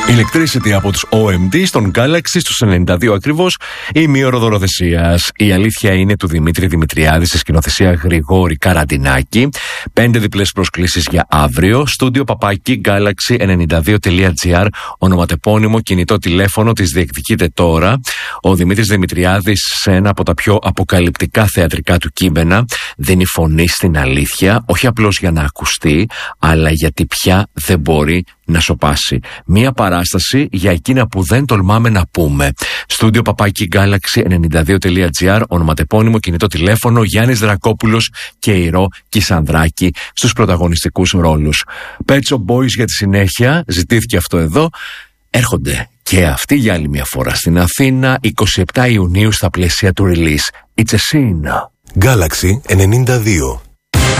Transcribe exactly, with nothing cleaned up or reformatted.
Electricity από τους ο εμ ντι στον Galaxy στους ενενήντα δύο ακριβώς, ημίωρο δωροδεσίας. Η αλήθεια είναι του Δημήτρη Δημητριάδη σε σκηνοθεσία Γρηγόρη Καραντινάκη. Πέντε διπλές προσκλήσεις για αύριο. Στούντιο παπάκι Galaxy ενενήντα δύο τελεία τζι άρ. Ονοματεπώνυμο κινητό τηλέφωνο, τις διεκδικείτε τώρα. Ο Δημήτρης Δημητριάδης σε ένα από τα πιο αποκαλυπτικά θεατρικά του κείμενα δίνει φωνή στην αλήθεια, όχι απλώς για να ακουστεί, αλλά γιατί πια δεν μπορεί να σωπάσει. Μία παράσταση για εκείνα που δεν τολμάμε να πούμε. Στούντιο παπάκι Galaxy ενενήντα δύο τελεία τζι άρ, ονοματεπώνυμο κινητό τηλέφωνο, Γιάννης Δρακόπουλος και Ηρώ Κισανδράκη στους πρωταγωνιστικούς ρόλους. Pet Shop Boys για τη συνέχεια, ζητήθηκε αυτό εδώ. Έρχονται και αυτοί για άλλη μια φορά στην Αθήνα, εικοστή εβδόμη Ιουνίου στα πλαίσια του release It's a Sin. Galaxy ενενήντα δύο.